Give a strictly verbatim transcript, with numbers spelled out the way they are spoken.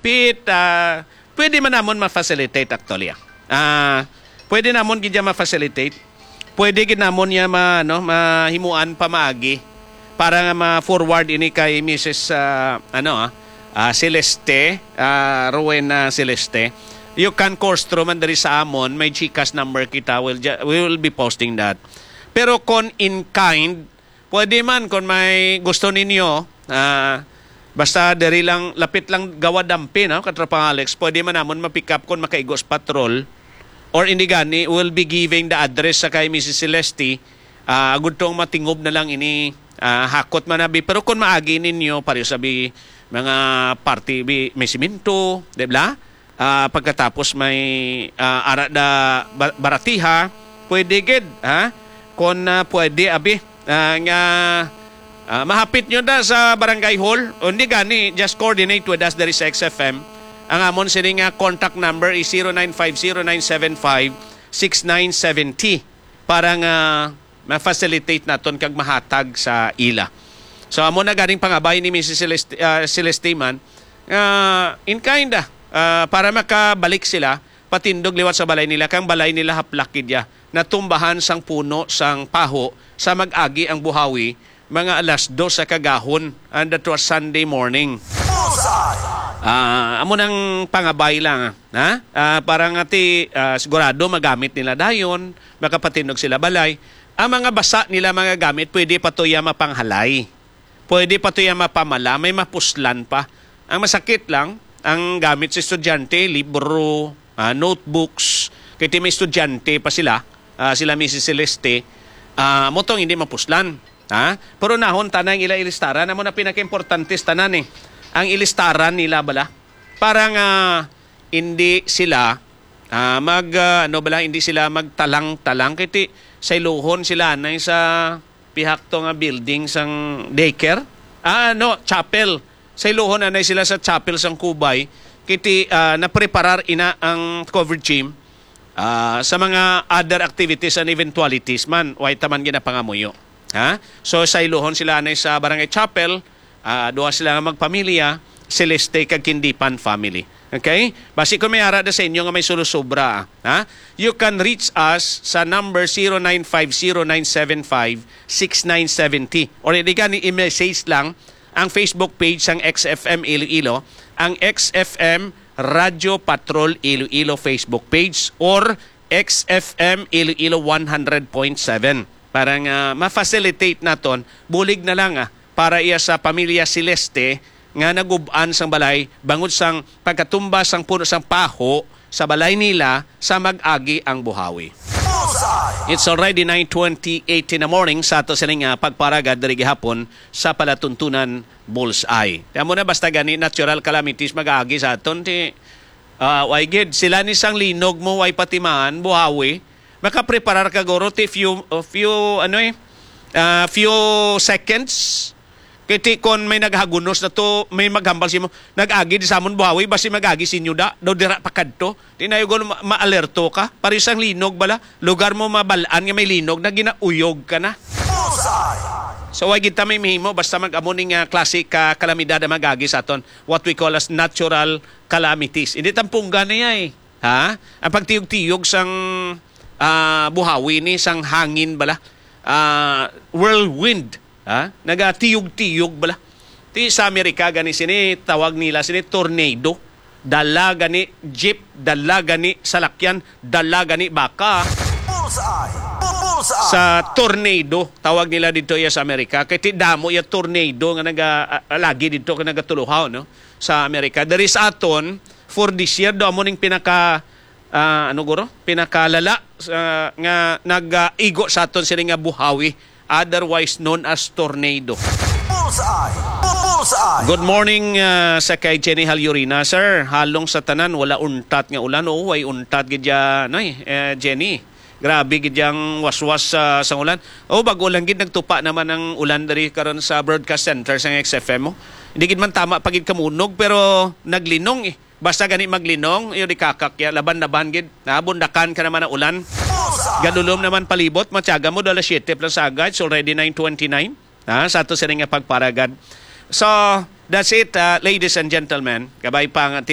hapit, uh, pwede man namon ma-facilitate actually. Ah, uh, pwede namon gid ma-facilitate. Pwede gid namon niya ma no, mahimuan pa maagi para nga ma-forward ini kay Missus Uh, ano ah, uh, Celeste, uh, Rowena Celeste. You can course through man diri sa amon, may GCash number kita, we'll we will be posting that. Pero kung in kind, pwede man kung may gusto ninyo, uh, basta diri lang, lapit lang gawa dampi, no? Katrapang Alex, pwede man namon ma-pick up kung makaigos patrol, or hindi gani, we'll be giving the address sa kay Missus Celeste, uh, agud tong matingob na lang ini, uh, hakot man nabi. Pero kung maagi ninyo, pareho sabi, mga party, may siminto, di ba? Uh, pagkatapos may uh, ara da baratiha, pwede gid, ha? Kung uh, pwede, abi, uh, nga uh, mahapit nyo da sa barangay hall, o hindi gani, just coordinate with us there is X F M. Ang amon sila nga contact number is zero nine five zero nine seven five six nine seven zero para nga ma-facilitate naton kag mahatag sa ila. So amon na ganing pangabay ni Missus Celeste, uh, Celeste man, uh, in kinda, uh, para makabalik sila, patindog liwat sa balay nila, kang balay nila haplakid ya, natumbahan sang puno sang paho sa mag-agi ang buhawi mga alas dos sa kagahon, and that was Sunday morning. Ah, uh, amo nang pangabay lang, ha? Uh, para nga ti uh, sigurado magamit nila dayon, makapatindog sila balay. Ang mga basa nila mga gamit pwede patuya mapanghalay. Pwede patuya mapamala, may mapuslan pa. Ang masakit lang, ang gamit sa estudyante, libro, uh, notebooks, kaya may estudyante pa sila, uh, sila Missus Celeste, uh, motong hindi mapuslan. Ha? Pero nahon, tanang ila ilistaran, na mo na pinaka-importante tanan eh. Ang ilistaran nila bala, parang uh, hindi sila uh, mag, uh, ano bala, hindi sila magtalang-talang, kaya sa iluhon sila na sa pihak to nga building sang daycare, ah, no, chapel. Sa iluhon na sila sa chapel sang Kubay, kiti uh, napreparar ina ang covered gym uh, sa mga other activities and eventualities man, way taman ginapangamuyo. Ha? So sa iluhon sila na sa barangay chapel, uh, duha sila nga magpamilya, Celeste kag Kindipan family. Okay? Basi kung may ara da sa inyo nga may sulusobra, ha? You can reach us sa number zero nine five zero nine seven five six nine seven zero or hindi ka ni i-message lang ang Facebook page ng X F M Iloilo, ang X F M Radio Patrol Iloilo Facebook page or X F M Iloilo one hundred point seven. Para nga ma-facilitate naton, bulig na lang ah, para iya sa pamilya Celeste nga nagubaan sang balay bangod sang pagkatumba sang puno sang paho sa balay nila sa mag-agi ang buhawi. It's already nine twenty-eight in the morning sa ato sining uh, pagparagad diri gihapon sa palatuntunan Bullseye. Kaya mo na basta gani natural calamities mag-agi sa aton ti uh, way gid sila ni sang linog mo way patimaan buhawi makapreparar ka guro ti few uh, few ano eh uh, few seconds. Kiti kon may naghagunos na to, may maghambal si mo, nag-agi di sa amon buhawi, basi mag-agi sinyo da, daw dira pakadto. Di na yung ma-alerto ka, parisang linog bala, lugar mo mabalaan nga may linog na ginauyog ka na. So wag kita may mihimo, basta mag-amon nga klase ka kalamidad na mag-agi sa aton, what we call as natural calamities. Hindi tampungga niya eh. Ha? Ang pagtiyog-tiyog sang uh, buhawi ni, sang hangin bala, uh, whirlwind. Ha? Nagatiyog-tiyog bala. Ti sa Amerika gani sini tawag nila sini tornado. Dala gani jeep, dala gani salakyan, dala gani baka. Sa tornado tawag nila dito ya sa Amerika. Kay ti damo ya tornado nga naga uh, lagi dito nga nagatuluhaw no sa Amerika. There is aton for this year do mo ning pinaka uh, ano guro? Pinakalala uh, nga nag-igo sa aton sini nga buhawi, otherwise known as tornado. Bullseye! Bullseye! Good morning uh, sa kay Jenny Halyurina, sir. Halong sa tanan, wala untat nga ulan. O, way untat gidya, noy, eh, Jenny. Grabe gidyang waswas uh, sa ulan. O, bago lang gid nagtupa naman ang ulan dari karon sa broadcast center sa X F M mo. Hindi gid man tama pagid kamunog, pero naglinong eh. Basta gani maglinong, yun di kakakya, laban-laban gid. Nabundakan ka naman ang ulan. Gadulom naman palibot, matyaga mo, dala siyete plus agad. It's already nine twenty-nine. Ha? Sa ito siya nga pagparagad. So, that's it, uh, ladies and gentlemen. Kabay pa ang